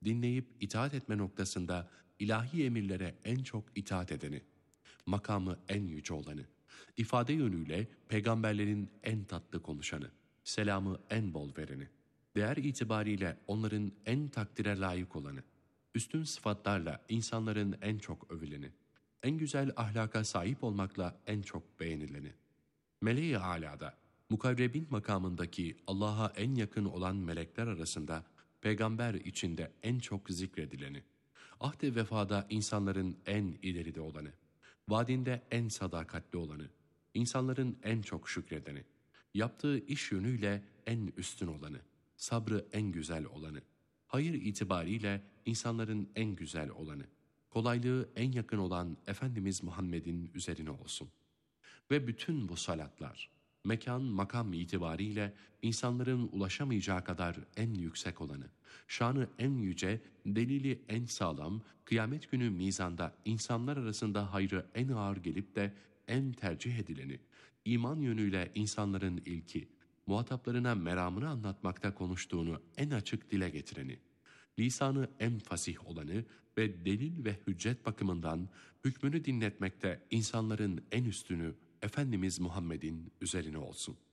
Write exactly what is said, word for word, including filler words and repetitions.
dinleyip itaat etme noktasında ilahi emirlere en çok itaat edeni, makamı en yüce olanı, ifade yönüyle peygamberlerin en tatlı konuşanı, selamı en bol vereni, değer itibariyle onların en takdire layık olanı, üstün sıfatlarla insanların en çok övüleni, en güzel ahlaka sahip olmakla en çok beğenileni, Meleği alada, mukarrebin makamındaki Allah'a en yakın olan melekler arasında peygamber içinde en çok zikredileni, ahd-i vefada insanların en ileride olanı, vaadinde en sadakatli olanı, insanların en çok şükredeni, yaptığı iş yönüyle en üstün olanı, sabrı en güzel olanı, hayır itibariyle insanların en güzel olanı, kolaylığı en yakın olan Efendimiz Muhammed'in üzerine olsun. Ve bütün bu salatlar, mekan makam itibariyle insanların ulaşamayacağı kadar en yüksek olanı, şanı en yüce, delili en sağlam, kıyamet günü mizanda insanlar arasında hayrı en ağır gelip de en tercih edileni, iman yönüyle insanların ilki, muhataplarına meramını anlatmakta konuştuğunu en açık dile getireni, lisanı en fasih olanı ve delil ve hüccet bakımından hükmünü dinletmekte insanların en üstünü Efendimiz Muhammed'in üzerine olsun.